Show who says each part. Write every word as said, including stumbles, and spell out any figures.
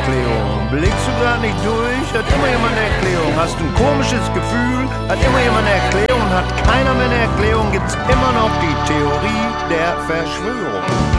Speaker 1: Erklärung. Blickst du grad nicht durch, hat immer jemand eine Erklärung. Hast du ein komisches Gefühl, hat immer jemand eine Erklärung. Hat keiner mehr eine Erklärung, gibt's immer noch die Theorie der Verschwörung.